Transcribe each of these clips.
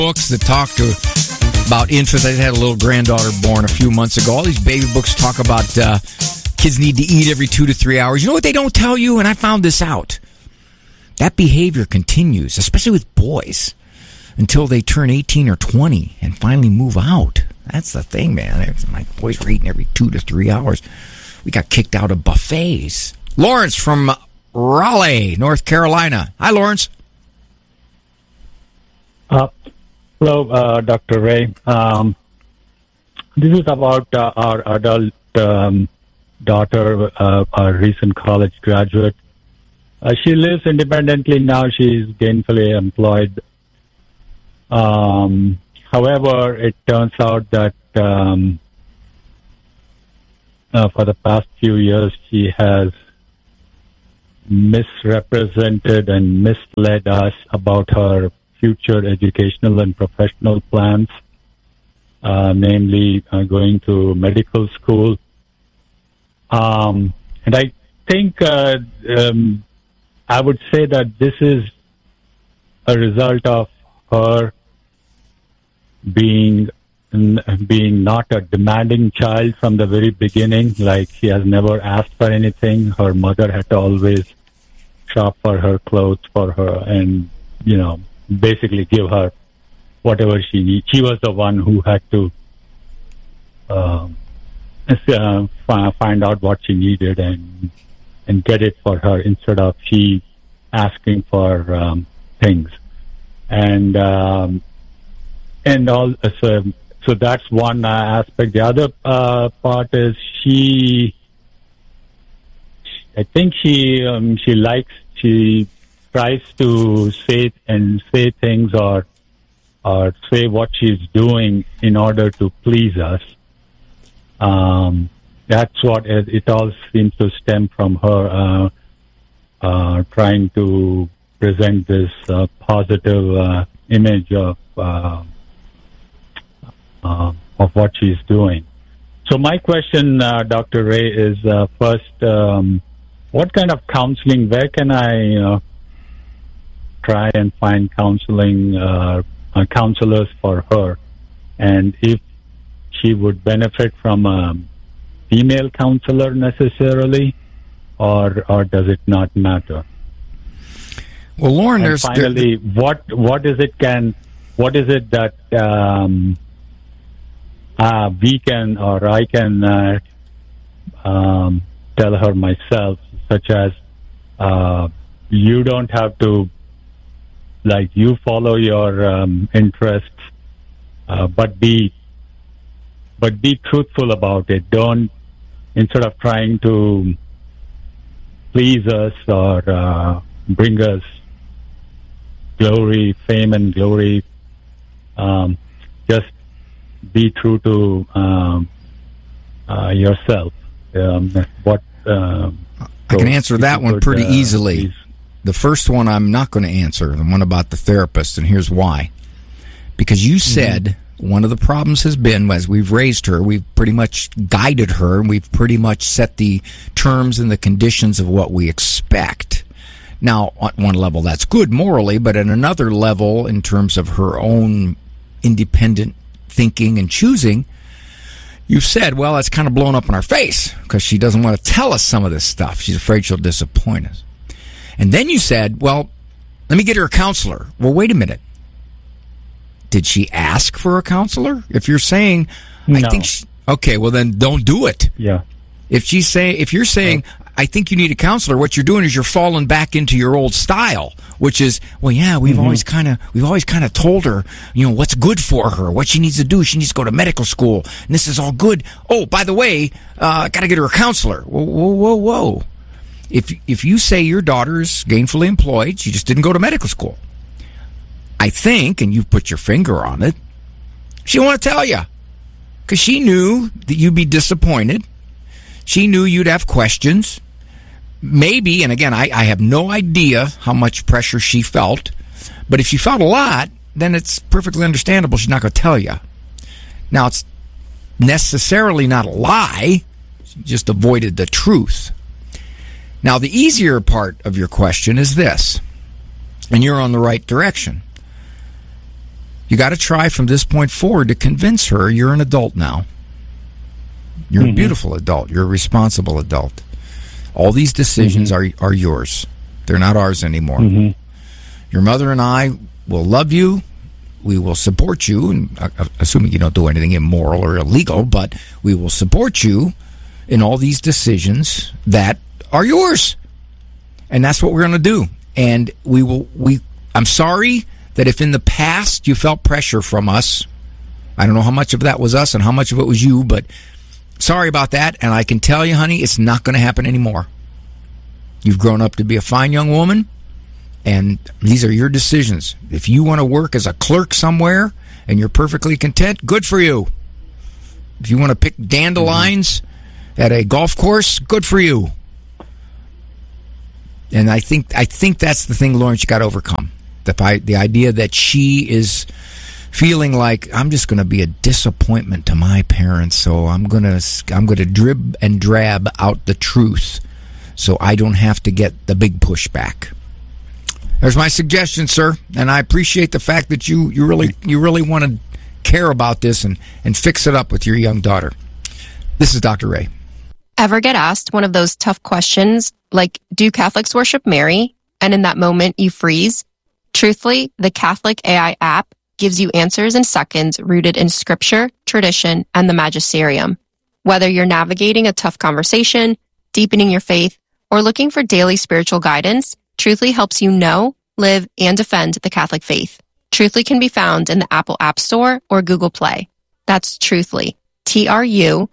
books that talk about infants. I had a little granddaughter born a few months ago. All these baby books talk about kids need to eat every 2 to 3 hours. You know what they don't tell you? And I found this out. That behavior continues, especially with boys, until they turn 18 or 20 and finally move out. That's the thing, man. My boys were eating every 2 to 3 hours. We got kicked out of buffets. Lawrence from Raleigh, North Carolina. Hi, Lawrence. Hello, Dr. Ray. This is about our adult daughter, our recent college graduate. She lives independently now. She's gainfully employed. However, it turns out that for the past few years, she has misrepresented and misled us about her future educational and professional plans, namely going to medical school. And I think I would say that this is a result of her being not a demanding child from the very beginning. Like, she has never asked for anything. Her mother had to always shop for her, clothes for her, and, basically give her whatever she needs. She was the one who had to find out what she needed and get it for her instead of she asking for things. And all, so that's one aspect. The other part is she tries to say things or say what she's doing in order to please us. That's what it all seems to stem from her trying to present this positive image of what she's doing. So my question, Dr. Ray, is first, what kind of counseling? Where can I try and find counseling counselors for her, and if she would benefit from a female counselor necessarily, or does it not matter? Well, Lauren, and finally, what is it that we can, or I can tell her myself, such as you don't have to, like, you follow your interests, but be truthful about it. Don't, instead of trying to please us or bring us glory, fame and glory, just be true to yourself. I can answer that one pretty easily. Please. The first one I'm not going to answer, the one about the therapist, and here's why. Because you said one of the problems has been, as we've raised her, we've pretty much guided her, and we've pretty much set the terms and the conditions of what we expect. Now, on one level, that's good morally, but at another level, in terms of her own independent thinking and choosing, you've said, well, that's kind of blown up in our face because she doesn't want to tell us some of this stuff. She's afraid she'll disappoint us. And then you said, well, let me get her a counselor. Well, wait a minute. Did she ask for a counselor? If you're saying, no. I think okay, well then don't do it. Yeah. If you're saying, I think you need a counselor, what you're doing is you're falling back into your old style, which is, well, yeah, we've always kind of told her, what's good for her, what she needs to do. She needs to go to medical school, and this is all good. Oh, by the way, got to get her a counselor. Whoa. If you say your daughter's gainfully employed, she just didn't go to medical school, I think, and you put your finger on it, she didn't want to tell you because she knew that you'd be disappointed. She knew you'd have questions. Maybe, and again, I have no idea how much pressure she felt, but if she felt a lot, then it's perfectly understandable she's not going to tell you. Now, it's necessarily not a lie. She just avoided the truth. Now, the easier part of your question is this, and you're on the right direction. You got to try from this point forward to convince her you're an adult now. You're a beautiful adult. You're a responsible adult. All these decisions are yours. They're not ours anymore. Your mother and I will love you. We will support you, and assuming you don't do anything immoral or illegal, but we will support you in all these decisions that are yours. And that's what we're going to do. And I'm sorry that if in the past you felt pressure from us, I don't know how much of that was us and how much of it was you, but sorry about that. And I can tell you, honey, it's not going to happen anymore. You've grown up to be a fine young woman, and these are your decisions. If you want to work as a clerk somewhere and you're perfectly content, good for you. If you want to pick dandelions at a golf course, good for you. And I think that's the thing, Lawrence, you got to overcome. The idea that she is feeling like, I'm just going to be a disappointment to my parents, so I'm going to drib and drab out the truth so I don't have to get the big pushback. There's my suggestion, sir, and I appreciate the fact that you really want to care about this and fix it up with your young daughter. This is Dr. Ray. Ever get asked one of those tough questions like, do Catholics worship Mary? And in that moment you freeze? Truthfully, the Catholic AI app gives you answers in seconds rooted in scripture, tradition, and the magisterium. Whether you're navigating a tough conversation, deepening your faith, or looking for daily spiritual guidance, Truthfully helps you know, live, and defend the Catholic faith. Truthfully can be found in the Apple App Store or Google Play. That's Truthfully. Truthly.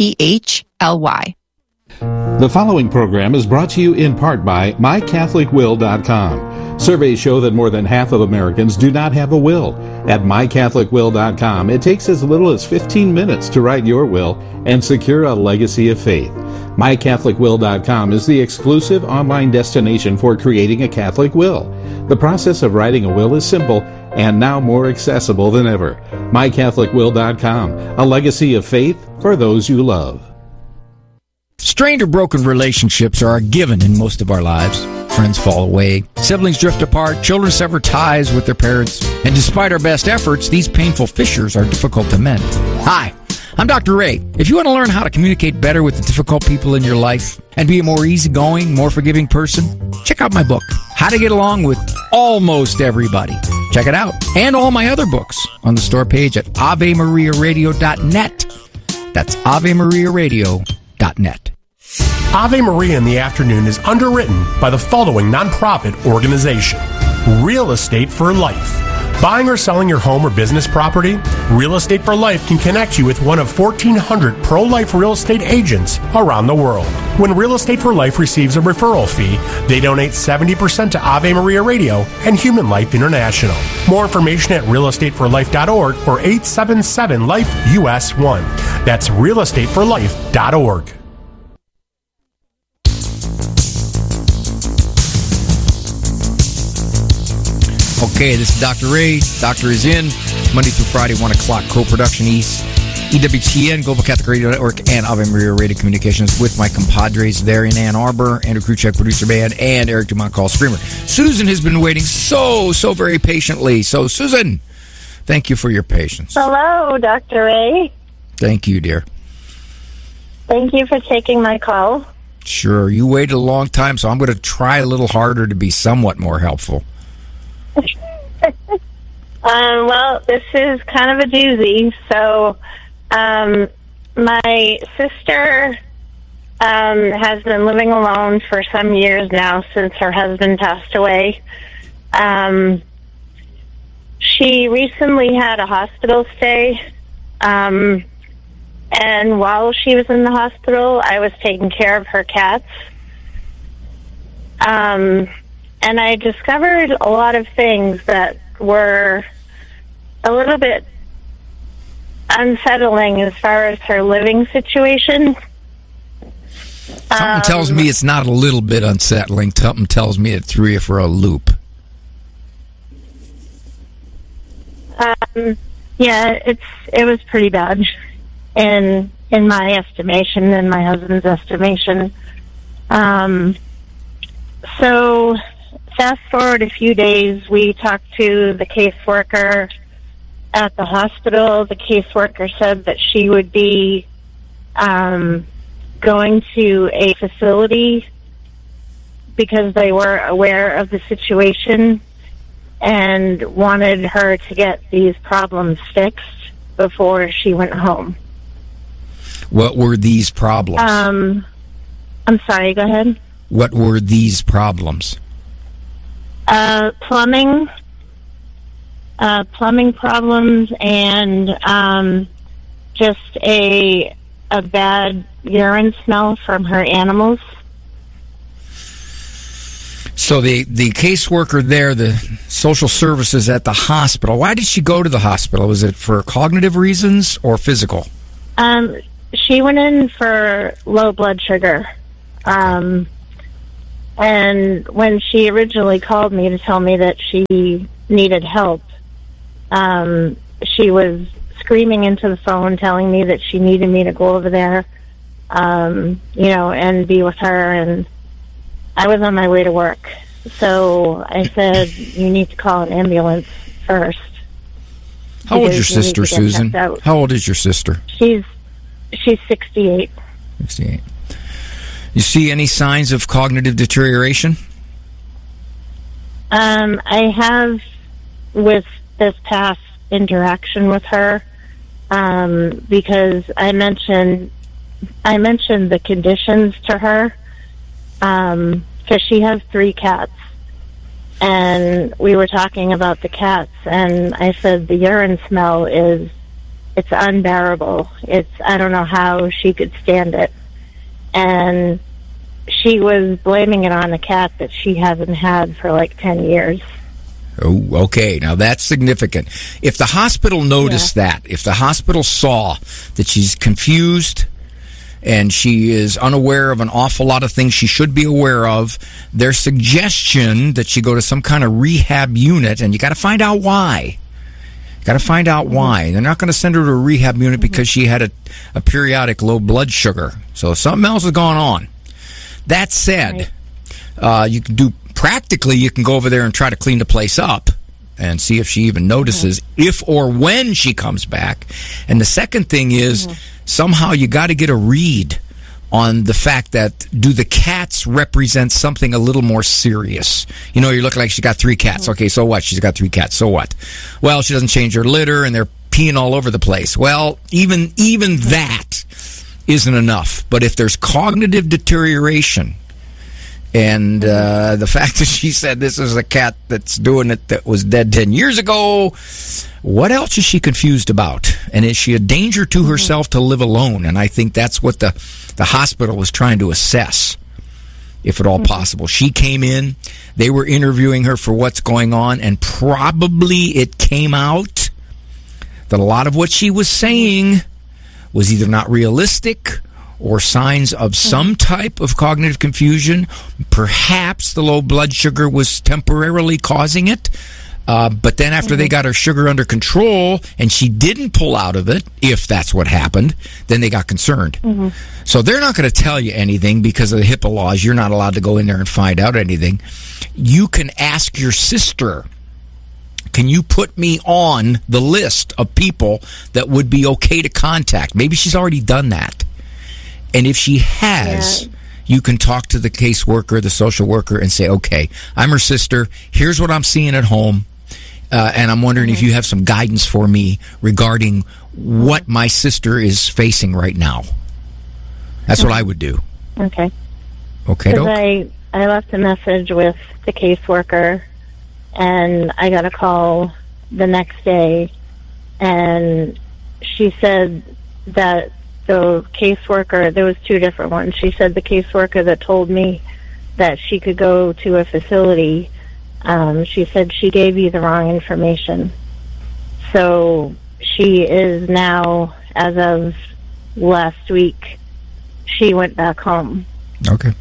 The following program is brought to you in part by MyCatholicWill.com. Surveys show that more than half of Americans do not have a will. At MyCatholicWill.com, it takes as little as 15 minutes to write your will and secure a legacy of faith. MyCatholicWill.com is the exclusive online destination for creating a Catholic will. The process of writing a will is simple and now more accessible than ever. MyCatholicWill.com, a legacy of faith for those you love. Strained or broken relationships are a given in most of our lives. Friends fall away, siblings drift apart, children sever ties with their parents, and despite our best efforts, these painful fissures are difficult to mend. Hi, I'm Dr. Ray. If you want to learn how to communicate better with the difficult people in your life and be a more easygoing, more forgiving person, check out my book, How to Get Along with Almost Everybody. Check it out. And all my other books on the store page at AveMariaRadio.net. That's AveMariaRadio.net. Ave Maria in the Afternoon is underwritten by the following nonprofit organization: Real Estate for Life. Buying or selling your home or business property? Real Estate for Life can connect you with one of 1,400 pro-life real estate agents around the world. When Real Estate for Life receives a referral fee, they donate 70% to Ave Maria Radio and Human Life International. More information at realestateforlife.org or 877-LIFE-US1. That's realestateforlife.org. Okay, this is Dr. Ray. Doctor is in. Monday through Friday, 1 o'clock, Co-Production East, EWTN, Global Catholic Radio Network, and Ave Maria Radio Communications with my compadres there in Ann Arbor, Andrew Kruchek, producer band, and Eric Dumont, call streamer. Susan has been waiting so very patiently. So, Susan, thank you for your patience. Hello, Dr. Ray. Thank you, dear. Thank you for taking my call. Sure. You waited a long time, so I'm going to try a little harder to be somewhat more helpful. Well, this is kind of a doozy. So, my sister has been living alone for some years now since her husband passed away. She recently had a hospital stay, and while she was in the hospital, I was taking care of her cats. And I discovered a lot of things that were a little bit unsettling as far as her living situation. Something tells me it's not a little bit unsettling. Something tells me it threw you for a loop. Yeah, it was pretty bad in my estimation, in my husband's estimation. So fast forward a few days, we talked to the caseworker, at the hospital, the caseworker said that she would be going to a facility because they were aware of the situation and wanted her to get these problems fixed before she went home. What were these problems? I'm sorry, go ahead. What were these problems? Plumbing problems, and just a bad urine smell from her animals. So the caseworker there, the social services at the hospital, why did she go to the hospital? Was it for cognitive reasons or physical? She went in for low blood sugar. And when she originally called me to tell me that she needed help, she was screaming into the phone telling me that she needed me to go over there, and be with her. And I was on my way to work. So I said, you need to call an ambulance first. How old is your sister, Susan? How old is your sister? She's 68. 68. You see any signs of cognitive deterioration? I have, with this past interaction with her, because I mentioned the conditions to her, because she has 3 cats, and we were talking about the cats, and I said the urine smell it's unbearable. I don't know how she could stand it. And she was blaming it on the cat that she hasn't had for like 10 years. Oh, okay. Now that's significant. If the hospital noticed that, if the hospital saw that she's confused and she is unaware of an awful lot of things she should be aware of, their suggestion that she go to some kind of rehab unit, and you got to find out why. Got to find out why. They're not going to send her to a rehab unit because she had a periodic low blood sugar. So something else has gone on. That said, you can do practically. You can go over there and try to clean the place up and see if she even notices if or when she comes back. And the second thing is somehow you got to get a read on the fact that do the cats represent something a little more serious? You know, you look like she's got 3 cats. Okay, so what? She's got 3 cats. So what? Well, she doesn't change her litter and they're peeing all over the place. Well, even that isn't enough. But if there's cognitive deterioration, and the fact that she said this is a cat that's doing it that was dead 10 years ago, what else is she confused about? And is she a danger to herself to live alone? And I think that's what the hospital was trying to assess, if at all possible. She came in, they were interviewing her for what's going on, and probably it came out that a lot of what she was saying was either not realistic or signs of some type of cognitive confusion. Perhaps the low blood sugar was temporarily causing it. But then after they got her sugar under control and she didn't pull out of it, if that's what happened, then they got concerned. So they're not going to tell you anything because of the HIPAA laws. You're not allowed to go in there and find out anything. You can ask your sister, can you put me on the list of people that would be okay to contact? Maybe she's already done that. And if she has, you can talk to the caseworker, the social worker, and say, okay, I'm her sister. Here's what I'm seeing at home. And I'm wondering if you have some guidance for me regarding what my sister is facing right now. That's what I would do. Okay. Okay, Doc? I left a message with the caseworker, and I got a call the next day, and she said that the caseworker, there was 2 different ones. She said the caseworker that told me that she could go to a facility, she said she gave you the wrong information. So she is now, as of last week, she went back home. Okay.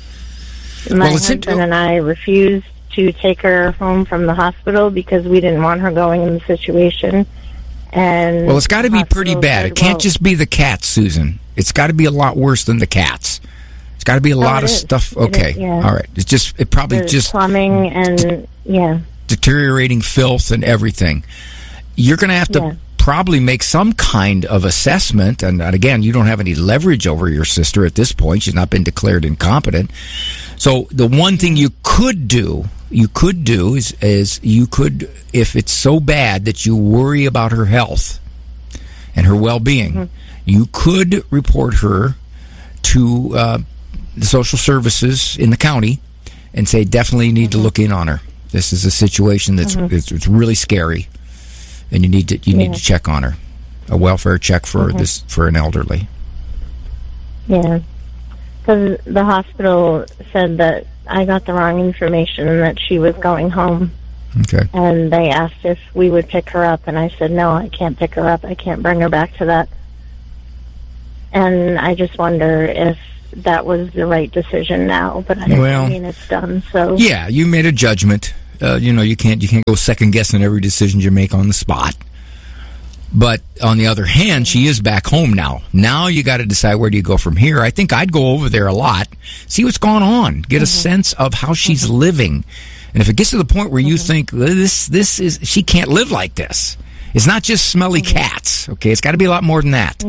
My husband and I refused to take her home from the hospital because we didn't want her going in the situation. And well, it's got to be pretty bad. It can't just be the cats, Susan. It's got to be a lot worse than the cats. It's got to be a lot of stuff. Okay, all right. It probably There's just plumbing and deteriorating filth and everything. you're going to have to probably make some kind of assessment. And again, you don't have any leverage over your sister at this point. She's not been declared incompetent. So the one thing you could do is you could, if it's so bad that you worry about her health and her well-being, you could report her to the social services in the county and say, definitely need to look in on her. This is a situation that's it's really scary, and you need to check on her. A welfare check for an elderly. Yeah, because the hospital said that I got the wrong information and that she was going home. Okay. And they asked if we would pick her up, and I said, no, I can't pick her up. I can't bring her back to that. And I just wonder if that was the right decision now, but I mean, it's done. So yeah, you made a judgment. You can't go second guessing every decision you make on the spot. But on the other hand, she is back home now. Now you got to decide, where do you go from here? I think I'd go over there a lot, see what's going on, get a sense of how she's living, and if it gets to the point where you think she can't live like this, it's not just smelly cats. Okay, it's got to be a lot more than that.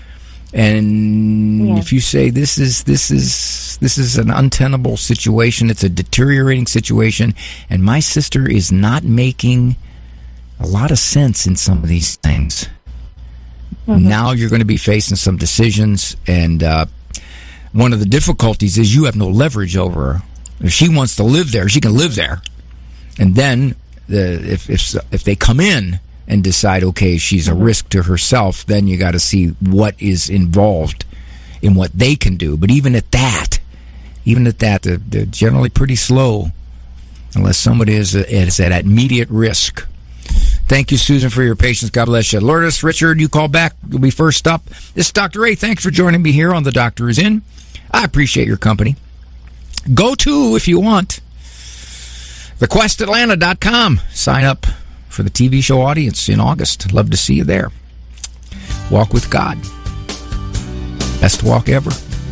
And if you say this is an untenable situation, it's a deteriorating situation, and my sister is not making a lot of sense in some of these things. Now you're going to be facing some decisions, and one of the difficulties is you have no leverage over her. If she wants to live there, she can live there, and then if they come in and decide, okay, she's a risk to herself, then you got to see what is involved in what they can do. But even at that, they're generally pretty slow unless somebody is at immediate risk. Thank you, Susan, for your patience. God bless you. Lourdes, Richard, you call back. You'll be first up. This is Dr. Ray. Thanks for joining me here on The Doctor Is In. I appreciate your company. Go to, if you want, thequestatlanta.com. Sign up for the TV show audience in August. Love to see you there. Walk with God. Best walk ever.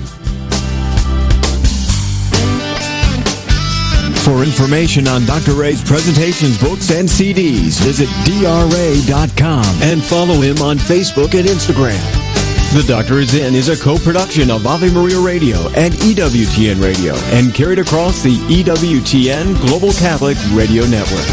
For information on Dr. Ray's presentations, books, and CDs, visit drray.com and follow him on Facebook and Instagram. The Doctor Is In is a co-production of Ave Maria Radio and EWTN Radio and carried across the EWTN Global Catholic Radio Network.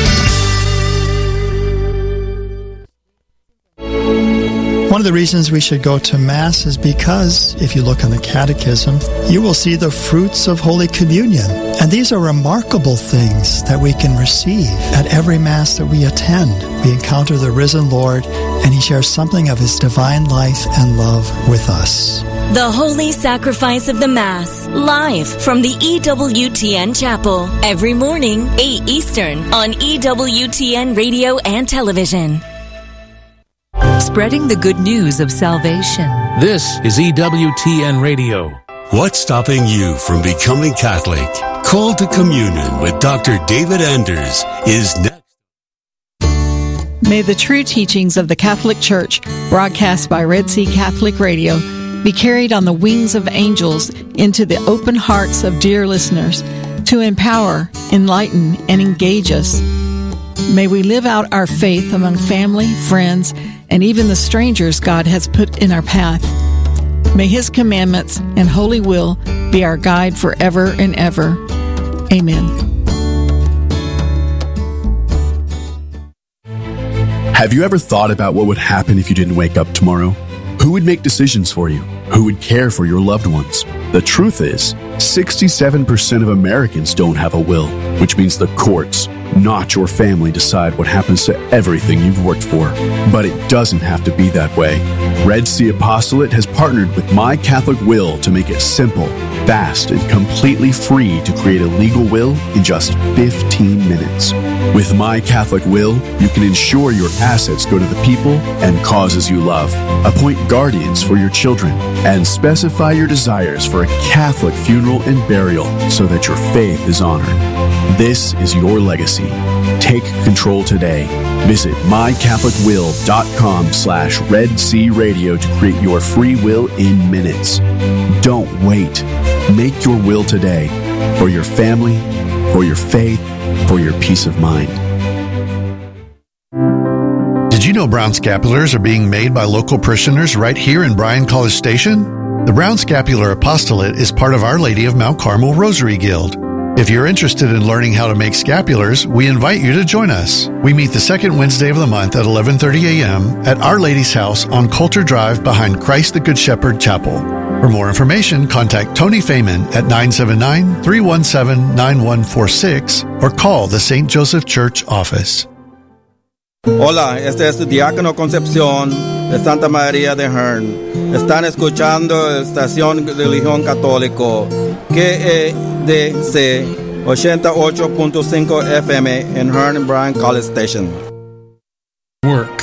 One of the reasons we should go to Mass is because, if you look in the Catechism, you will see the fruits of Holy Communion. And these are remarkable things that we can receive at every Mass that we attend. We encounter the risen Lord, and He shares something of His divine life and love with us. The Holy Sacrifice of the Mass, live from the EWTN Chapel, every morning, 8 Eastern, on EWTN Radio and Television. Spreading the good news of salvation. This is EWTN Radio. What's stopping you from becoming Catholic? Call to Communion with Dr. David Anders is next. May the true teachings of the Catholic Church, broadcast by Red Sea Catholic Radio, be carried on the wings of angels into the open hearts of dear listeners to empower, enlighten, and engage us. May we live out our faith among family, friends, and even the strangers God has put in our path. May His commandments and holy will be our guide forever and ever. Amen. Have you ever thought about what would happen if you didn't wake up tomorrow? Who would make decisions for you? Who would care for your loved ones? The truth is, 67% of Americans don't have a will, which means the courts, not your family, decide what happens to everything you've worked for. But it doesn't have to be that way. Red Sea Apostolate has partnered with My Catholic Will to make it simple, fast, and completely free to create a legal will in just 15 minutes. With My Catholic Will, you can ensure your assets go to the people and causes you love, appoint guardians for your children, and specify your desires for a Catholic funeral and burial so that your faith is honored. This is your legacy. Take control today. Visit mycatholicwill.com/Red Sea Radio to create your free will in minutes. Don't wait. Make your will today for your family, for your faith, for your peace of mind. know brown scapulars are being made by local parishioners right here in Bryan College Station? The Brown Scapular Apostolate is part of Our Lady of Mount Carmel Rosary Guild. If you're interested in learning how to make scapulars, we invite you to join us. We meet the second Wednesday of the month at 11:30 a.m. at Our Lady's house on Coulter Drive behind Christ the Good Shepherd Chapel. For more information, contact Tony Feynman at 979-317-9146 or call the St. Joseph Church office. Hola, este es Diácono Concepción de Santa María de Hearn. Están escuchando la estación de Religión Católico KEDC 88.5 FM in Hearn and Bryan College Station. Work.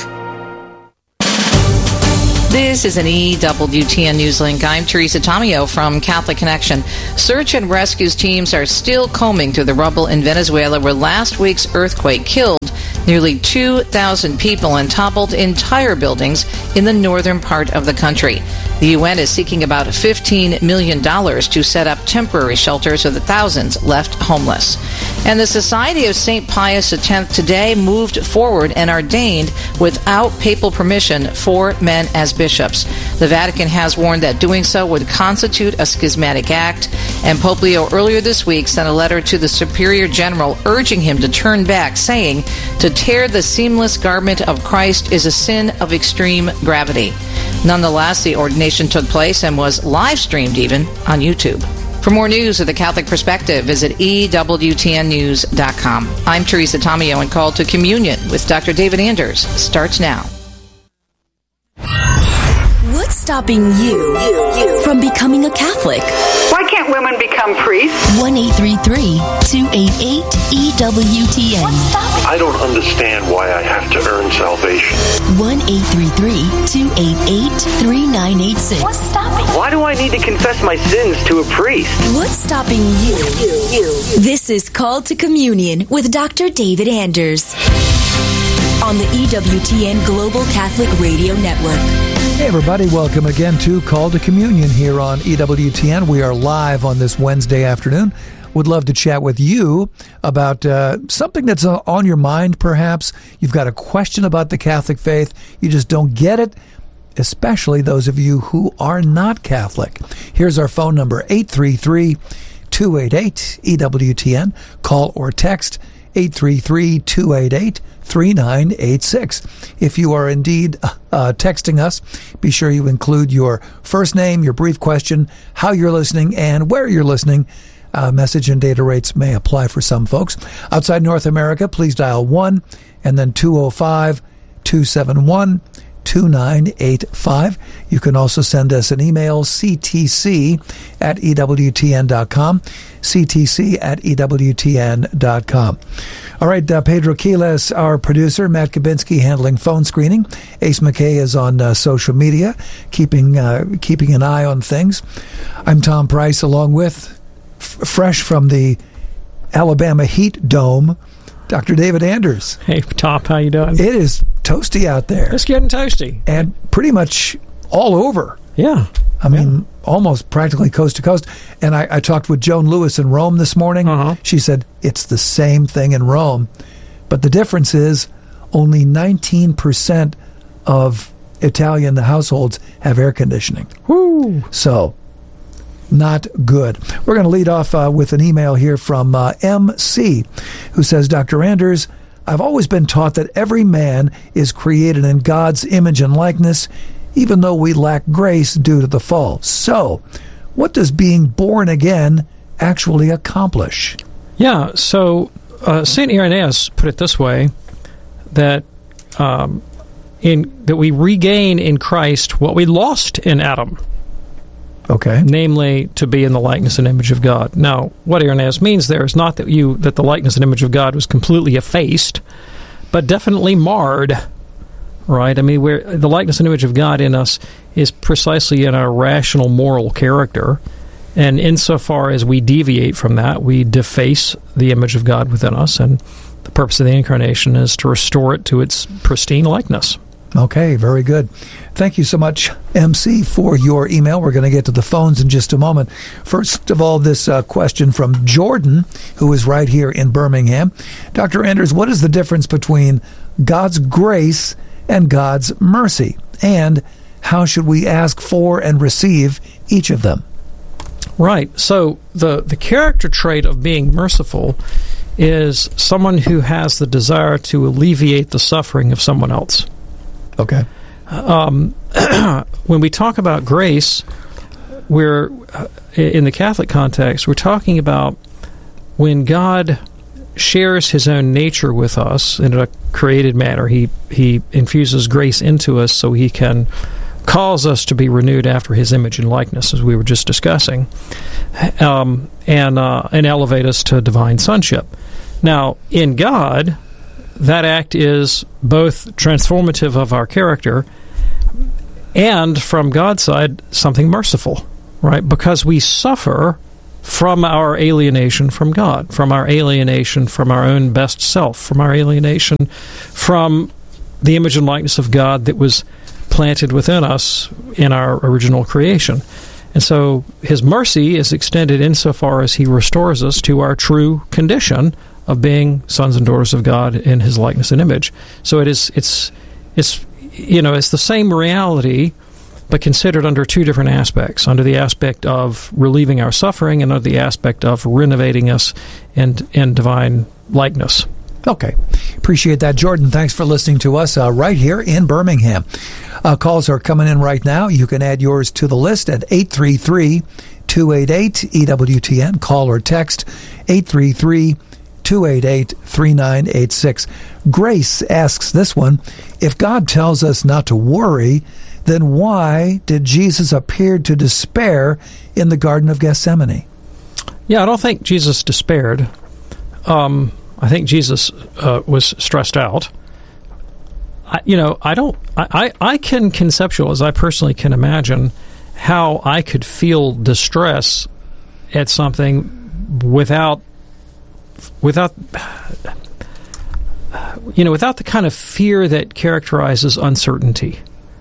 This is an EWTN Newslink. I'm Teresa Tomeo from Catholic Connection. Search and rescue teams are still combing through the rubble in Venezuela, where last week's earthquake killed nearly 2,000 people and toppled entire buildings in the northern part of the country. The UN is seeking about $15 million to set up temporary shelters for the thousands left homeless. And the Society of St. Pius X today moved forward and ordained without papal permission 4 men as bishops. The Vatican has warned that doing so would constitute a schismatic act, and Pope Leo earlier this week sent a letter to the Superior General urging him to turn back, saying to tear the seamless garment of Christ is a sin of extreme gravity. Nonetheless, the ordination took place and was live-streamed even on YouTube. For more news of the Catholic Perspective, visit EWTNnews.com. I'm Teresa Tomeo, and Call to Communion with Dr. David Anders starts now. What's stopping you from becoming a Catholic? Why can't women become priests? 1-833-288-EWTN. I don't understand why I have to earn salvation. 1-833-288-3986. What's stopping? Why do I need to confess my sins to a priest? What's stopping you? This is Call to Communion with Dr. David Anders on the EWTN Global Catholic Radio Network. Hey everybody, welcome again to Call to Communion here on EWTN. We are live on this Wednesday afternoon. Would love to chat with you about something that's on your mind, perhaps. You've got a question about the Catholic faith. You just don't get it, especially those of you who are not Catholic. Here's our phone number, 833-288-EWTN. Call or text 833-288-3986. If you are indeed texting us, be sure you include your first name, your brief question, how you're listening, and where you're listening. Message and data rates may apply for some folks. Outside North America, please dial 1 and then 205-271-2985. You can also send us an email, ctc@ewtn.com, ctc@ewtn.com. All right, Pedro Quiles, our producer, Matt Kabinski handling phone screening. Ace McKay is on social media, keeping an eye on things. I'm Tom Price, along with, fresh from the Alabama Heat Dome, Dr. David Anders. Hey, Tom, how you doing? It is toasty out there. It's getting toasty. And pretty much all over. Yeah. I mean, almost practically coast to coast. And I talked with Joan Lewis in Rome this morning. She said it's the same thing in Rome. But the difference is only 19% of Italian households have air conditioning. Woo! So, not good. We're going to lead off with an email here from MC, who says, Dr. Anders, I've always been taught that every man is created in God's image and likeness, even though we lack grace due to the fall. So, what does being born again actually accomplish? Yeah, so St. Irenaeus put it this way, that that we regain in Christ what we lost in Adam. Okay. Namely, to be in the likeness and image of God. Now, what Irenaeus means there is not that the likeness and image of God was completely effaced, but definitely marred. Right? I mean, the likeness and image of God in us is precisely in our rational moral character, and insofar as we deviate from that, we deface the image of God within us, and the purpose of the Incarnation is to restore it to its pristine likeness. Okay, very good. Thank you so much, MC, for your email. We're going to get to the phones in just a moment. First of all, this question from Jordan, who is right here in Birmingham. Dr. Anders, what is the difference between God's grace and God's mercy? And how should we ask for and receive each of them? Right. So the character trait of being merciful is someone who has the desire to alleviate the suffering of someone else. Okay. When we talk about grace, we're in the Catholic context, we're talking about when God shares his own nature with us in a created manner. He infuses grace into us so he can cause us to be renewed after his image and likeness, as we were just discussing, and elevate us to divine sonship. Now, in God, that act is both transformative of our character and, from God's side, something merciful, right? Because we suffer from our alienation from God, from our alienation from our own best self, from our alienation from the image and likeness of God that was planted within us in our original creation. And so his mercy is extended insofar as he restores us to our true condition of being sons and daughters of God in his likeness and image. So it's the same reality, but considered under two different aspects, under the aspect of relieving our suffering and under the aspect of renovating us in divine likeness. Okay. Appreciate that, Jordan. Thanks for listening to us right here in Birmingham. Calls are coming in right now. You can add yours to the list at 833-288-EWTN. Call or text 833-288-3986. Grace asks this one, if God tells us not to worry, then why did Jesus appear to despair in the Garden of Gethsemane? Yeah, I don't think Jesus despaired. I think Jesus was stressed out. I can conceptualize, I personally can imagine how I could feel distress at something without the kind of fear that characterizes uncertainty.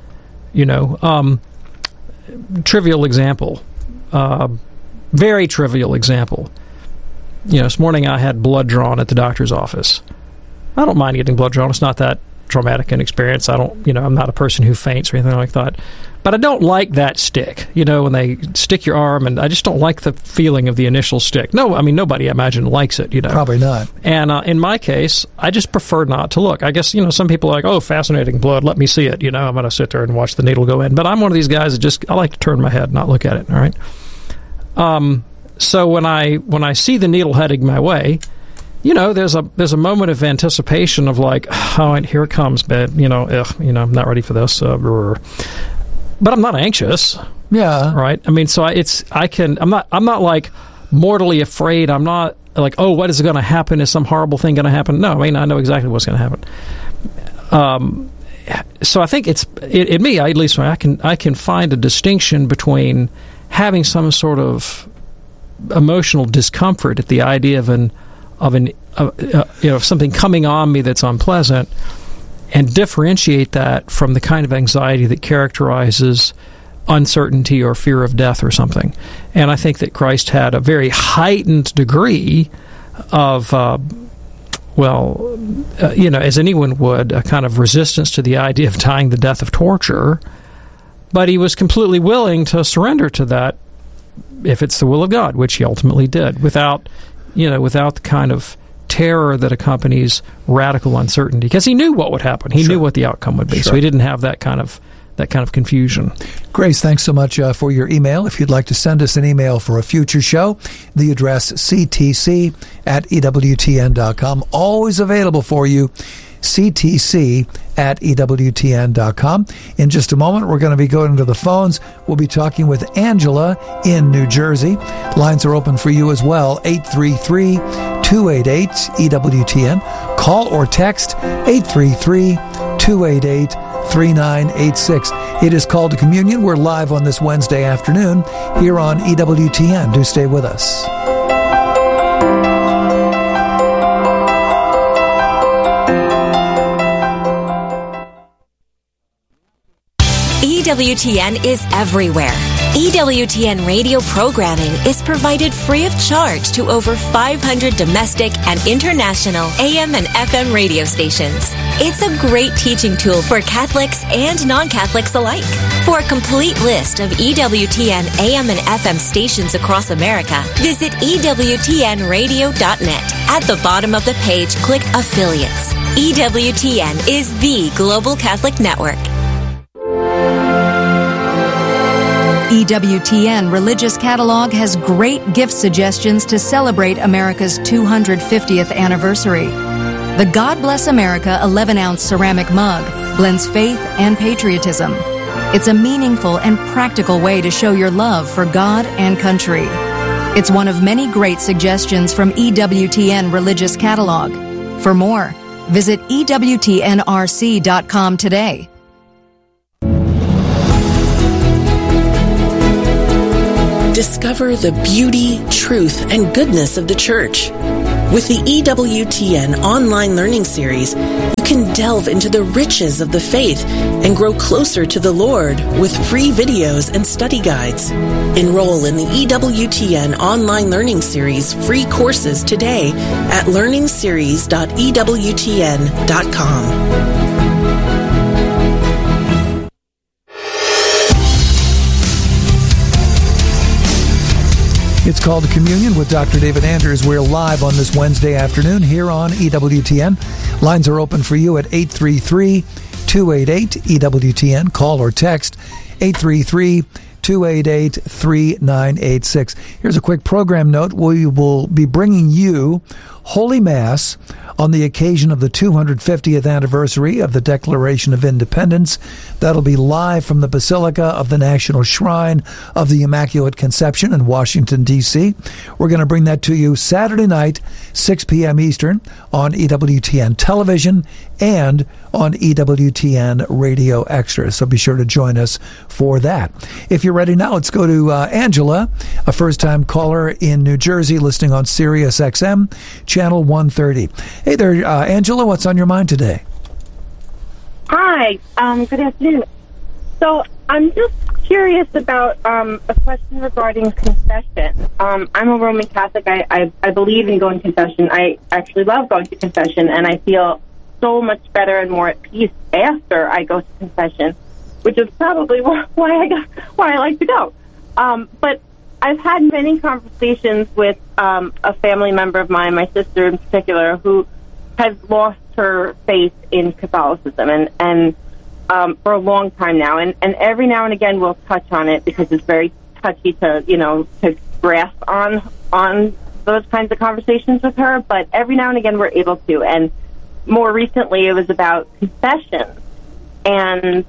Trivial example, very trivial example. This morning I had blood drawn at the doctor's office. I don't mind getting blood drawn. It's not that traumatic an experience. I'm not a person who faints or anything like that. But I don't like that stick, when they stick your arm, and I just don't like the feeling of the initial stick. No, nobody, I imagine, likes it, Probably not. And in my case, I just prefer not to look. I guess, some people are like, oh, fascinating blood, let me see it. I'm going to sit there and watch the needle go in. But I'm one of these guys that I like to turn my head, not look at it, all right? So when I see the needle heading my way, there's a moment of anticipation of like, oh, and here it comes, but I'm not ready for this. But I'm not anxious. Yeah. Right. So I'm not like mortally afraid. I'm not like, oh, what is going to happen? Is some horrible thing going to happen? No. I know exactly what's going to happen. So I think in me, at least, I can find a distinction between having some sort of emotional discomfort at the idea of something coming on me that's unpleasant, and differentiate that from the kind of anxiety that characterizes uncertainty or fear of death or something. And I think that Christ had a very heightened degree of, as anyone would, a kind of resistance to the idea of dying the death of torture, but he was completely willing to surrender to that if it's the will of God, which he ultimately did, without the kind of terror that accompanies radical uncertainty, because he knew what would happen. He knew what the outcome would be, so he didn't have that kind of confusion. Grace, thanks so much for your email. If you'd like to send us an email for a future show, the address ctc@ewtn.com, always available for you, ctc@ewtn.com. In just a moment, we're going to be going to the phones. We'll be talking with Angela in New Jersey. Lines are open for you as well, 833-288-EWTN. Call or text 833-288-3986. It is Called to Communion. We're live on this Wednesday afternoon here on EWTN. Do stay with us. EWTN is everywhere. EWTN radio programming is provided free of charge to over 500 domestic and international AM and FM radio stations. It's a great teaching tool for Catholics and non-Catholics alike. For a complete list of EWTN AM and FM stations across America, visit EWTNradio.net. At the bottom of the page, click Affiliates. EWTN is the Global Catholic Network. EWTN Religious Catalog has great gift suggestions to celebrate America's 250th anniversary. The God Bless America 11-ounce ceramic mug blends faith and patriotism. It's a meaningful and practical way to show your love for God and country. It's one of many great suggestions from EWTN Religious Catalog. For more, visit EWTNRC.com today. Discover the beauty, truth, and goodness of the Church. With the EWTN online learning series, you can delve into the riches of the faith and grow closer to the Lord with free videos and study guides. Enroll in the EWTN online learning series free courses today at learningseries.ewtn.com. It's called Communion with Dr. David Anders. We're live on this Wednesday afternoon here on EWTN. Lines are open for you at 833-288-EWTN. Call or text 833-288-3986. Here's a quick program note. We will be bringing you Holy Mass on the occasion of the 250th anniversary of the Declaration of Independence. That'll be live from the Basilica of the National Shrine of the Immaculate Conception in Washington, D.C. We're going to bring that to you Saturday night, 6 p.m. Eastern, on EWTN Television and on EWTN Radio Extra. So be sure to join us for that. If you're ready now, let's go to Angela, a first-time caller in New Jersey, listening on Sirius XM, Channel 130. Hey there, Angela, what's on your mind today? Hi, good afternoon. So I'm just curious about a question regarding confession. I'm a Roman Catholic. I believe in going to confession. I actually love going to confession, and I feel so much better and more at peace after I go to confession, which is probably why I like to go. But I've had many conversations with a family member of mine, my sister in particular, who has lost her faith in Catholicism and for a long time now. And every now and again we'll touch on it because it's very touchy to grasp on those kinds of conversations with her. But every now and again we're able to. And more recently it was about confession. And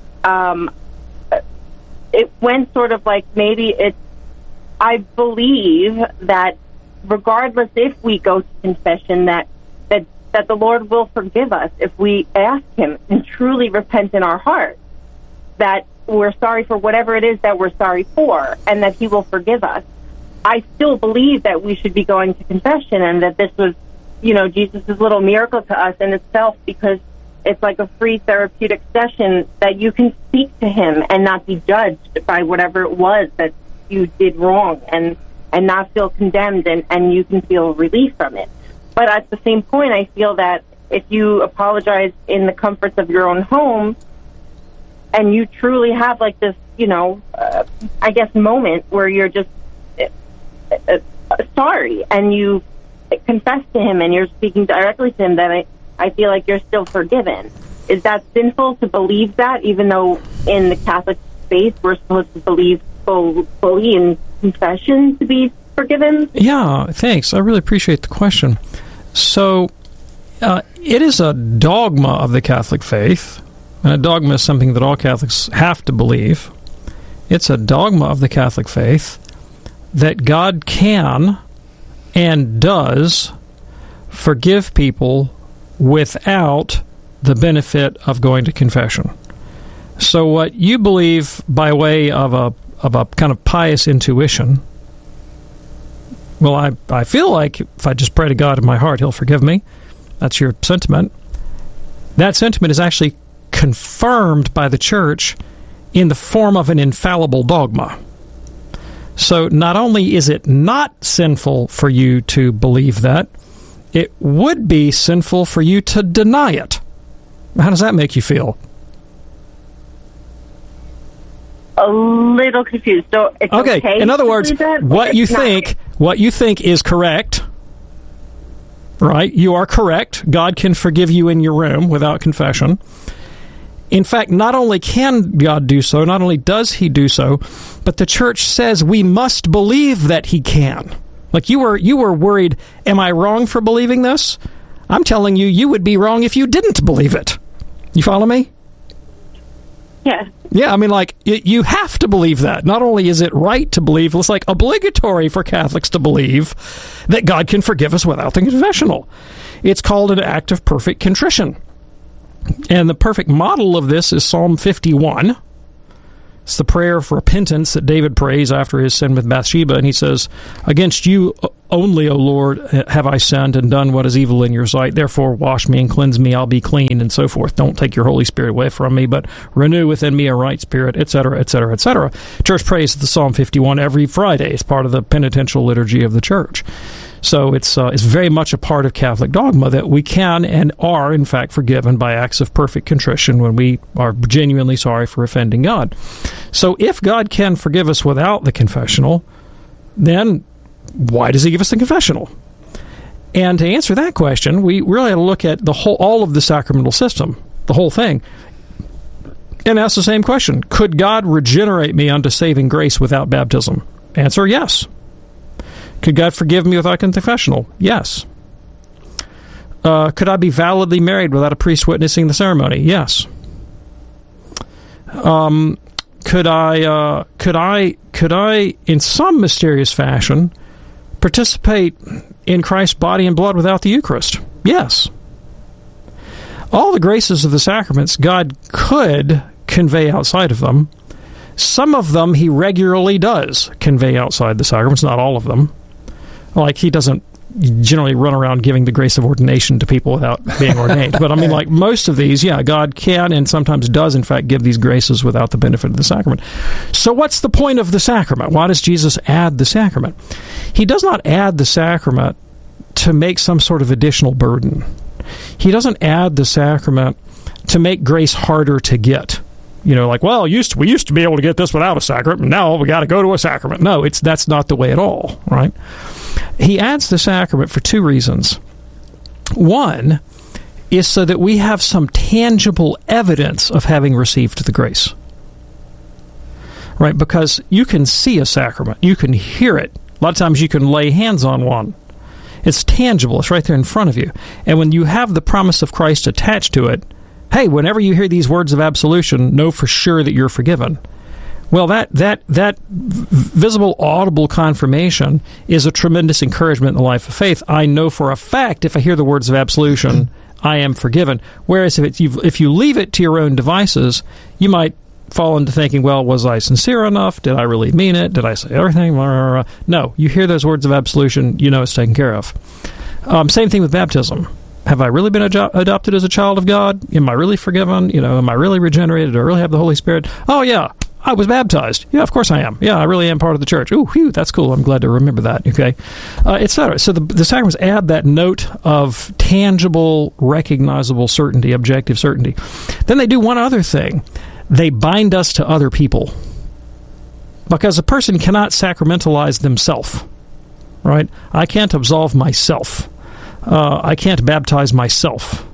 it went sort of like I believe that regardless if we go to confession, that the Lord will forgive us if we ask Him and truly repent in our heart, that we're sorry for whatever it is that we're sorry for, and that He will forgive us. I still believe that we should be going to confession, and that this was, Jesus' little miracle to us in itself, because it's like a free therapeutic session that you can speak to Him and not be judged by whatever it was that you did wrong, and not feel condemned, and you can feel relief from it. But at the same point, I feel that if you apologize in the comforts of your own home, and you truly have like this, moment where you're just sorry, and you confess to Him, and you're speaking directly to Him, then I feel like you're still forgiven. Is that sinful to believe that, even though in the Catholic faith we're supposed to believe fully in confession to be forgiven? Yeah, thanks. I really appreciate the question. So, it is a dogma of the Catholic faith, and a dogma is something that all Catholics have to believe. It's a dogma of the Catholic faith that God can and does forgive people without the benefit of going to confession. So what you believe by way of a kind of pious intuition, well, I feel like if I just pray to God in my heart, He'll forgive me. That's your sentiment. That sentiment is actually confirmed by the Church in the form of an infallible dogma. So not only is it not sinful for you to believe that, it would be sinful for you to deny it. How does that make you feel? A little confused. So it's okay. In other words, what you think is correct. Right? You are correct. God can forgive you in your room without confession. In fact, not only can God do so, not only does he do so, but the church says we must believe that he can. Like you were worried, am I wrong for believing this? I'm telling you, you would be wrong if you didn't believe it. You follow me? Yeah. Yeah, I mean, like, you have to believe that. Not only is it right to believe, it's like obligatory for Catholics to believe that God can forgive us without the confessional. It's called an act of perfect contrition. And the perfect model of this is Psalm 51. It's the prayer for repentance that David prays after his sin with Bathsheba, and he says, "Against you only, O Lord, have I sinned and done what is evil in your sight. Therefore wash me and cleanse me, I'll be clean," and so forth. Don't take your Holy Spirit away from me, but renew within me a right spirit, etc., etc., etc. Church prays the Psalm 51 every Friday. It's part of the penitential liturgy of the church. So it's very much a part of Catholic dogma that we can and are, in fact, forgiven by acts of perfect contrition when we are genuinely sorry for offending God. So if God can forgive us without the confessional, then why does he give us the confessional? And to answer that question, we really have to look at all of the sacramental system, the whole thing, and ask the same question. Could God regenerate me unto saving grace without baptism? Answer, yes. Could God forgive me without confessional? Yes. Could I be validly married without a priest witnessing the ceremony? Yes. Could I, in some mysterious fashion, participate in Christ's body and blood without the Eucharist? Yes. All the graces of the sacraments God could convey outside of them. Some of them he regularly does convey outside the sacraments, not all of them. Like, he doesn't generally run around giving the grace of ordination to people without being ordained. But I mean, like, most of these, yeah, God can and sometimes does, in fact, give these graces without the benefit of the sacrament. So what's the point of the sacrament? Why does Jesus add the sacrament? He does not add the sacrament to make some sort of additional burden. He doesn't add the sacrament to make grace harder to get. You know, like, well, we used to be able to get this without a sacrament, and now we got to go to a sacrament. No, that's not the way at all, right? He adds the sacrament for two reasons. One is so that we have some tangible evidence of having received the grace, right? Because you can see a sacrament, you can hear it. A lot of times you can lay hands on one. It's tangible. It's right there in front of you. And when you have the promise of Christ attached to it, hey, whenever you hear these words of absolution, know for sure that you're forgiven. Well, that visible, audible confirmation is a tremendous encouragement in the life of faith. I know for a fact, if I hear the words of absolution, I am forgiven. Whereas if you leave it to your own devices, you might fall into thinking, well, was I sincere enough? Did I really mean it? Did I say everything? No, you hear those words of absolution, you know it's taken care of. Same thing with baptism. Have I really been adopted as a child of God? Am I really forgiven? You know, am I really regenerated? Do I really have the Holy Spirit? Oh, yeah, I was baptized. Yeah, of course I am. Yeah, I really am part of the church. Ooh, whew, that's cool. I'm glad to remember that, okay? Etc. So the sacraments add that note of tangible, recognizable certainty, objective certainty. Then they do one other thing. They bind us to other people. Because a person cannot sacramentalize themselves, right? I can't absolve myself. I can't baptize myself.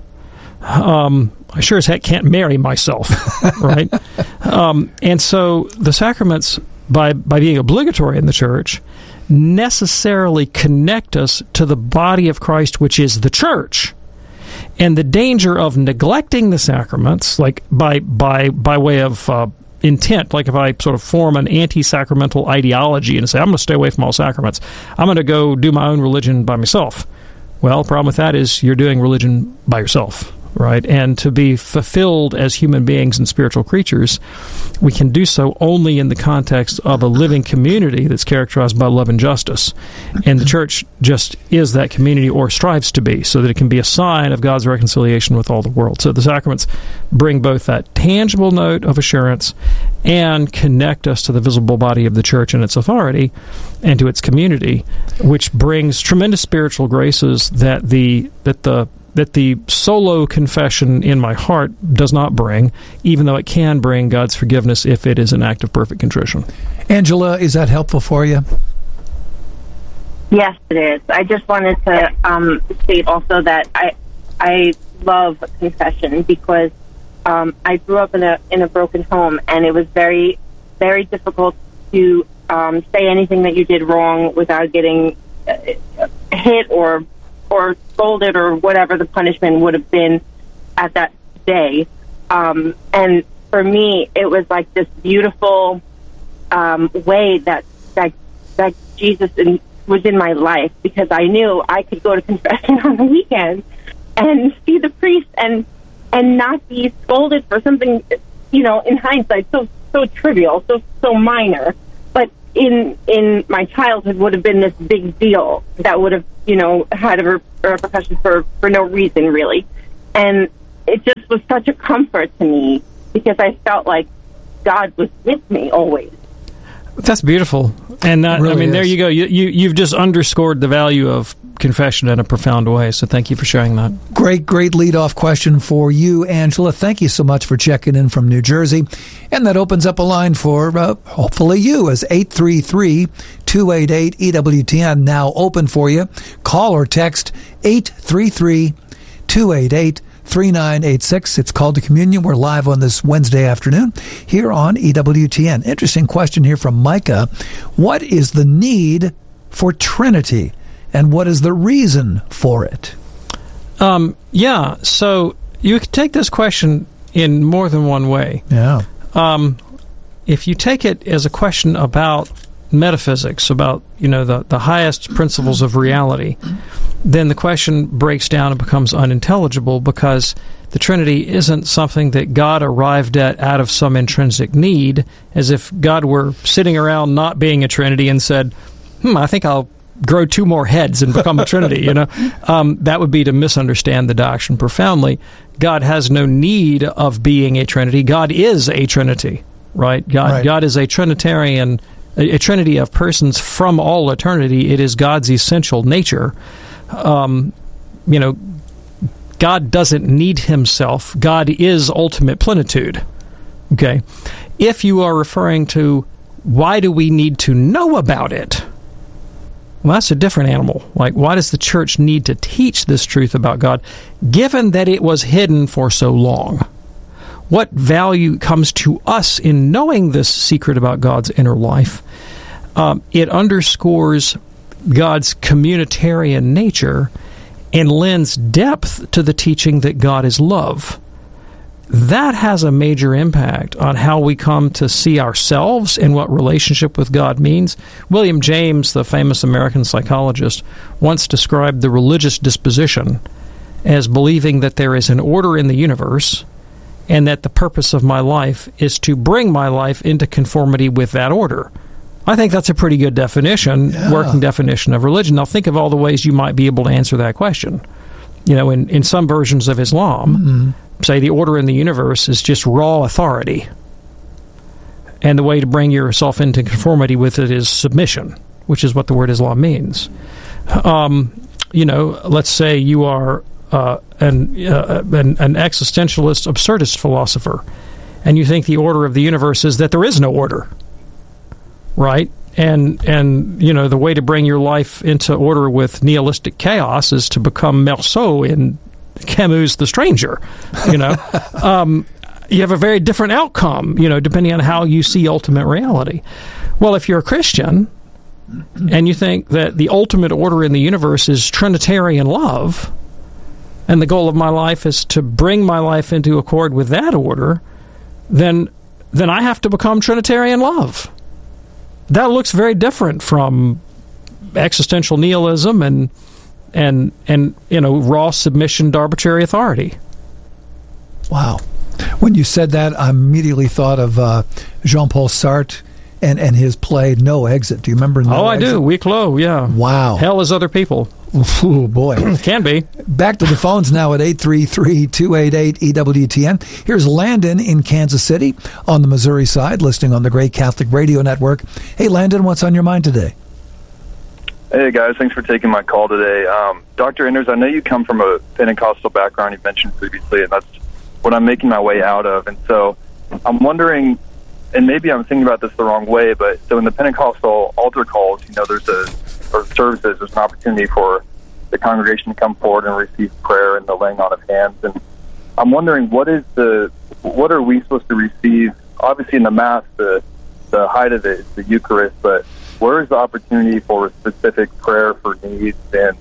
I sure as heck can't marry myself, right? And so the sacraments, by being obligatory in the church, necessarily connect us to the body of Christ, which is the church. And the danger of neglecting the sacraments, like by way of intent, like if I sort of form an anti-sacramental ideology and say, I'm going to stay away from all sacraments, I'm going to go do my own religion by myself. Well, the problem with that is you're doing religion by yourself, right? And to be fulfilled as human beings and spiritual creatures, we can do so only in the context of a living community that's characterized by love and justice. And the church just is that community, or strives to be, so that it can be a sign of God's reconciliation with all the world. So the sacraments bring both that tangible note of assurance and connect us to the visible body of the church and its authority and to its community, which brings tremendous spiritual graces that the solo confession in my heart does not bring, even though it can bring God's forgiveness if it is an act of perfect contrition. Angela, is that helpful for you? Yes, it is. I just wanted to state also that I love confession because I grew up in a broken home, and it was very, very difficult to say anything that you did wrong without getting hit or scolded or whatever the punishment would have been at that day. And for me, it was like this beautiful way that Jesus was in my life, because I knew I could go to confession on the weekend and see the priest and not be scolded for something, in hindsight, so trivial, so minor. But in my childhood would have been this big deal that would have, had a repercussion for no reason, really. And it just was such a comfort to me, because I felt like God was with me always. That's beautiful. And really there you go. You've just underscored the value of confession in a profound way. So thank you for sharing that. Great lead-off question for you, Angela. Thank you so much for checking in from New Jersey. And that opens up a line for, hopefully you, as 833-288-EWTN now open for you. Call or text 833-288-3986. It's Called to Communion. We're live on this Wednesday afternoon here on EWTN. Interesting question here from Micah. What is the need for Trinity, and what is the reason for it? So you could take this question in more than one way. Yeah. If you take it as a question about metaphysics, about the highest principles of reality, then the question breaks down and becomes unintelligible, because the Trinity isn't something that God arrived at out of some intrinsic need, as if God were sitting around not being a Trinity and said, I think I'll grow 2 more heads and become a Trinity. That would be to misunderstand the doctrine profoundly. God has no need of being a Trinity. God is a Trinity, right? God is a Trinitarian, a Trinity of persons from all eternity. It is God's essential nature. God doesn't need himself. God is ultimate plenitude. Okay? If you are referring to why do we need to know about it, well, that's a different animal. Like, why does the church need to teach this truth about God, given that it was hidden for so long? What value comes to us in knowing this secret about God's inner life? It underscores God's communitarian nature and lends depth to the teaching that God is love. That has a major impact on how we come to see ourselves and what relationship with God means. William James, the famous American psychologist, once described the religious disposition as believing that there is an order in the universe and that the purpose of my life is to bring my life into conformity with that order. I think that's a pretty good definition, working definition of religion. Now, think of all the ways you might be able to answer that question. In some versions of Islam, say the order in the universe is just raw authority, and the way to bring yourself into conformity with it is submission, which is what the word Islam means. Let's say you are an existentialist, absurdist philosopher, and you think the order of the universe is that there is no order, right? And the way to bring your life into order with nihilistic chaos is to become Meursault in Camus' The Stranger. You have a very different outcome, depending on how you see ultimate reality. Well, if you're a Christian and you think that the ultimate order in the universe is Trinitarian love, and the goal of my life is to bring my life into accord with that order, then I have to become Trinitarian love. That looks very different from existential nihilism and raw submission to arbitrary authority. Wow. When you said that, I immediately thought of Jean-Paul Sartre and his play No Exit. Do you remember No Exit? I do. Weak Low, yeah. Wow. Hell is other people. Oh, boy. Can be. Back to the phones now at 833-288-EWTN. Here's Landon in Kansas City on the Missouri side, listening on the Great Catholic Radio Network. Hey, Landon, what's on your mind today? Hey, guys. Thanks for taking my call today. Dr. Enders, I know you come from a Pentecostal background you mentioned previously, and that's what I'm making my way out of. And so I'm wondering, and maybe I'm thinking about this the wrong way, but so in the Pentecostal altar calls, there's services, there's an opportunity for the congregation to come forward and receive prayer and the laying on of hands. And I'm wondering, what are we supposed to receive? Obviously in the Mass, the height of it is the Eucharist, but where is the opportunity for a specific prayer for needs and,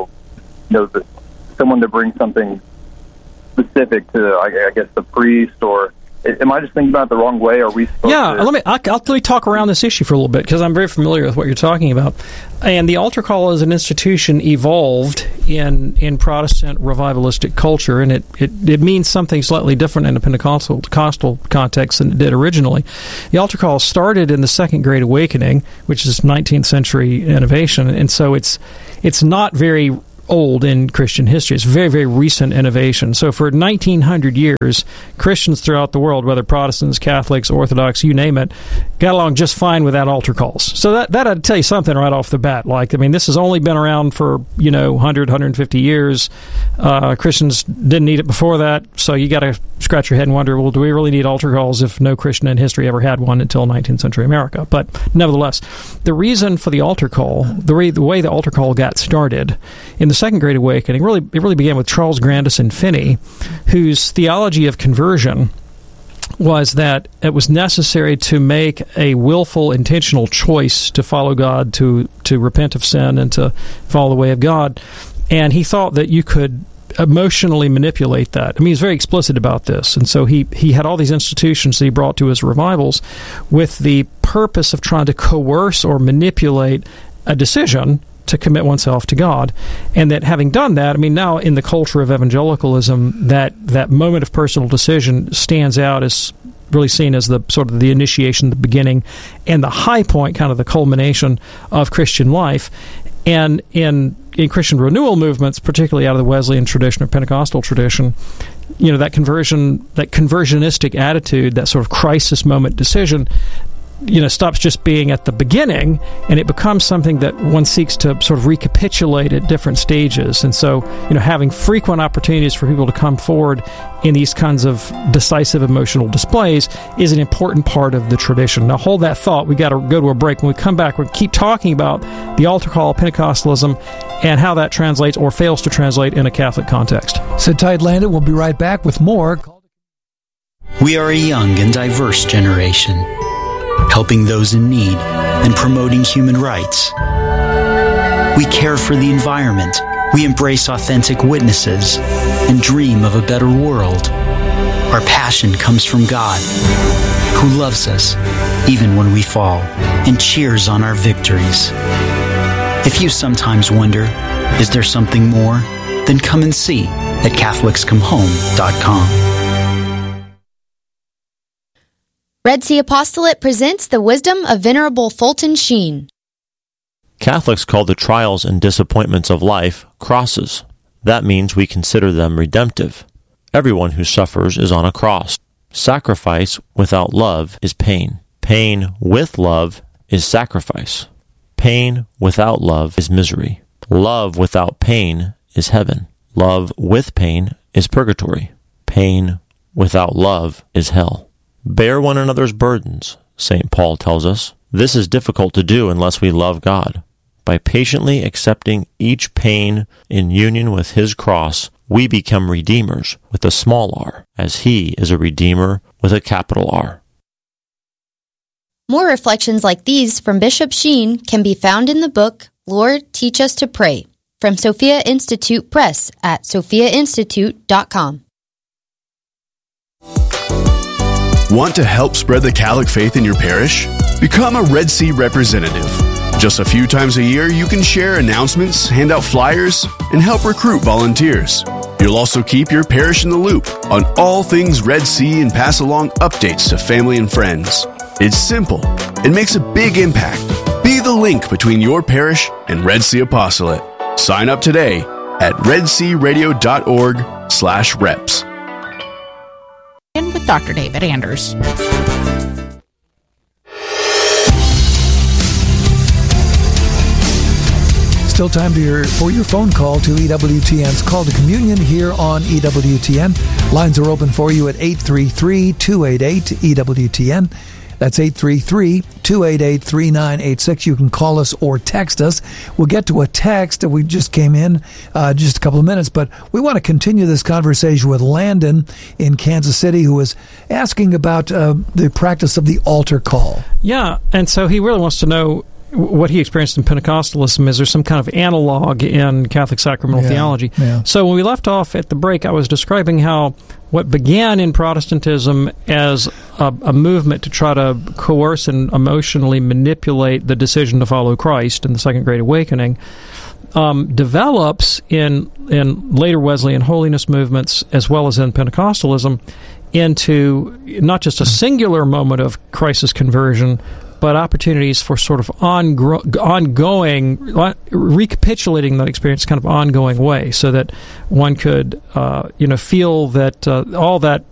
someone to bring something specific to, I guess, the priest, or am I just thinking about it the wrong way? Are we supposed to... Let me talk around this issue for a little bit, because I'm very familiar with what you're talking about. And the altar call as an institution evolved in Protestant revivalistic culture, and it means something slightly different in a Pentecostal context than it did originally. The altar call started in the Second Great Awakening, which is 19th century innovation, and so it's not very old in Christian history. It's very, very recent innovation. So for 1900 years, Christians throughout the world, whether Protestants, Catholics, Orthodox, you name it, got along just fine without altar calls. So that ought to tell you something right off the bat. This has only been around for, 100, 150 years. Christians didn't need it before that, so you got to scratch your head and wonder, well, do we really need altar calls if no Christian in history ever had one until 19th century America? But nevertheless, the reason for the altar call, the way the altar call got started in the Second Great Awakening, it really began with Charles Grandison Finney, whose theology of conversion was that it was necessary to make a willful, intentional choice to follow God, to repent of sin, and to follow the way of God. And he thought that you could emotionally manipulate that. He's very explicit about this. And so he had all these institutions that he brought to his revivals with the purpose of trying to coerce or manipulate a decision to commit oneself to God. And that having done that, now in the culture of evangelicalism, that moment of personal decision stands out as really seen as the sort of the initiation, the beginning, and the high point, kind of the culmination of Christian life. And in Christian renewal movements, particularly out of the Wesleyan tradition or Pentecostal tradition, that conversionistic attitude, that sort of crisis moment decision, stops just being at the beginning, and it becomes something that one seeks to sort of recapitulate at different stages. And so, having frequent opportunities for people to come forward in these kinds of decisive emotional displays is an important part of the tradition. Now, hold that thought. We've got to go to a break. When we come back, we'll keep talking about the altar call, Pentecostalism, and how that translates or fails to translate in a Catholic context. Sit tight, Landon. We'll be right back with more. We are a young and diverse generation, helping those in need and promoting human rights. We care for the environment. We embrace authentic witnesses and dream of a better world. Our passion comes from God, who loves us even when we fall and cheers on our victories. If you sometimes wonder, is there something more? Then come and see at CatholicsComeHome.com. Red Sea Apostolate presents the wisdom of Venerable Fulton Sheen. Catholics call the trials and disappointments of life crosses. That means we consider them redemptive. Everyone who suffers is on a cross. Sacrifice without love is pain. Pain with love is sacrifice. Pain without love is misery. Love without pain is heaven. Love with pain is purgatory. Pain without love is hell. Bear one another's burdens, St. Paul tells us. This is difficult to do unless we love God. By patiently accepting each pain in union with His cross, we become redeemers with a small r, as He is a redeemer with a capital R. More reflections like these from Bishop Sheen can be found in the book, Lord, Teach Us to Pray, from Sophia Institute Press at sophiainstitute.com. Want to help spread the Catholic faith in your parish? Become a Red Sea representative. Just a few times a year, you can share announcements, hand out flyers, and help recruit volunteers. You'll also keep your parish in the loop on all things Red Sea and pass along updates to family and friends. It's simple and makes a big impact. Be the link between your parish and Red Sea Apostolate. Sign up today at redsearadio.org/reps. And with Dr. David Anders. Still time for your phone call to EWTN's Call to Communion here on EWTN. Lines are open for you at 833-288-EWTN. That's 833-288-3986. You can call us or text us. We'll get to a text that we just came in just a couple of minutes, but we want to continue this conversation with Landon in Kansas City, who is asking about the practice of the altar call. Yeah, and so he really wants to know what he experienced in Pentecostalism. Is there some kind of analog in Catholic sacramental theology? Yeah. So when we left off at the break, I was describing how what began in Protestantism as a movement to try to coerce and emotionally manipulate the decision to follow Christ in the Second Great Awakening develops in later Wesleyan holiness movements as well as in Pentecostalism into not just a singular moment of crisis conversion, but opportunities for sort of ongoing, recapitulating that experience kind of ongoing way, so that one could, feel that all that